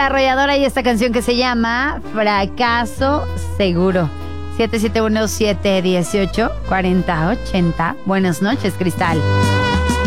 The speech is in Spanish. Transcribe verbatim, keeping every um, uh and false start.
Arrolladora y esta canción que se llama Fracaso Seguro. siete siete uno, siete uno ocho, cuatro cero ocho cero. Buenas noches, Cristal.